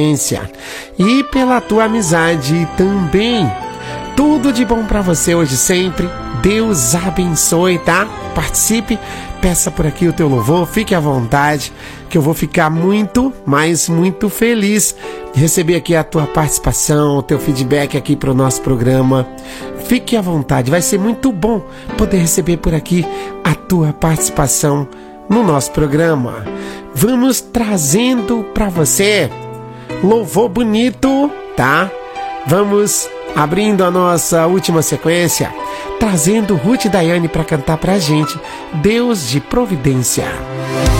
e pela tua amizade também. Tudo de bom para você hoje sempre. Deus abençoe, tá? Participe, peça por aqui o teu louvor, fique à vontade, que eu vou ficar muito, mas muito feliz de receber aqui a tua participação, o teu feedback aqui para o nosso programa. Fique à vontade, vai ser muito bom poder receber por aqui a tua participação no nosso programa. Vamos trazendo para você louvor bonito, tá? Vamos abrindo a nossa última sequência, trazendo Ruth e Daiane para cantar pra gente Deus de Providência.